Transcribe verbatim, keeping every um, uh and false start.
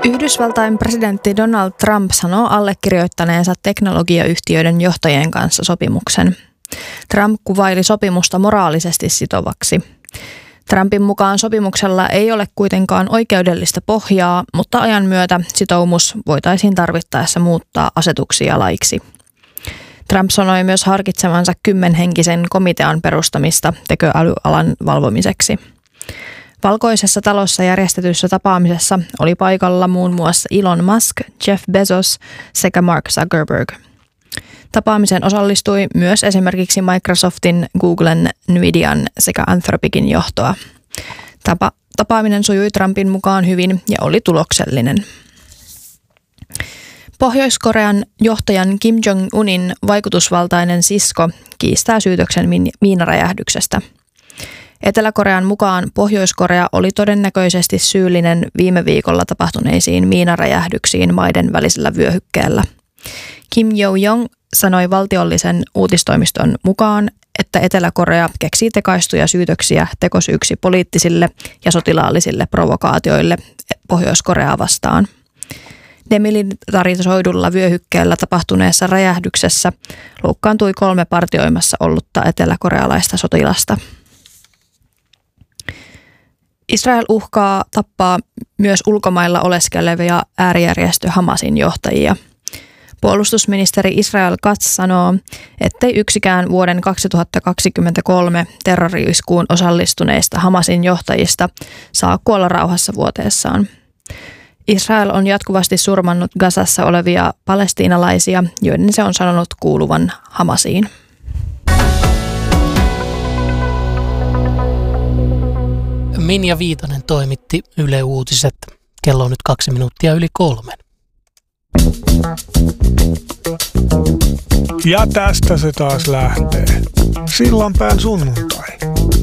Yhdysvaltain presidentti Donald Trump sanoo allekirjoittaneensa teknologiayhtiöiden johtajien kanssa sopimuksen. Trump kuvaili sopimusta moraalisesti sitovaksi. Trumpin mukaan sopimuksella ei ole kuitenkaan oikeudellista pohjaa, mutta ajan myötä sitoumus voitaisiin tarvittaessa muuttaa asetuksia laiksi. Trump sanoi myös harkitsevansa kymmenhenkisen komitean perustamista tekoälyalan valvomiseksi. Valkoisessa talossa järjestetyssä tapaamisessa oli paikalla muun muassa Elon Musk, Jeff Bezos sekä Mark Zuckerberg. Tapaamiseen osallistui myös esimerkiksi Microsoftin, Googlen, Nvidian sekä Anthropicin johtoa. Tapa, tapaaminen sujui Trumpin mukaan hyvin ja oli tuloksellinen. Pohjois-Korean johtajan Kim Jong-unin vaikutusvaltainen sisko kiistää syytöksen miinaräjähdyksestä. Etelä-Korean mukaan Pohjois-Korea oli todennäköisesti syyllinen viime viikolla tapahtuneisiin miinaräjähdyksiin maiden välisellä vyöhykkeellä. Kim Yo-jong sanoi valtiollisen uutistoimiston mukaan, että Etelä-Korea keksii tekaistuja syytöksiä tekosyyksi poliittisille ja sotilaallisille provokaatioille Pohjois-Koreaa vastaan. Demilitarisoidulla vyöhykkeellä tapahtuneessa räjähdyksessä loukkaantui kolme partioimassa ollutta eteläkorealaista sotilasta. Israel uhkaa tappaa myös ulkomailla oleskelevia äärijärjestö Hamasin johtajia. Puolustusministeri Israel Katz sanoo, ettei yksikään vuoden kaksituhattakaksikymmentäkolme terrori-iskuun osallistuneista Hamasin johtajista saa kuolla rauhassa vuoteessaan. Israel on jatkuvasti surmannut Gazassa olevia palestiinalaisia, joiden se on sanonut kuuluvan Hamasiin. Minja Viitanen toimitti Yle Uutiset. Kello on nyt kaksi minuuttia yli kolmen. Ja tästä se taas lähtee. Sillanpään sunnuntai.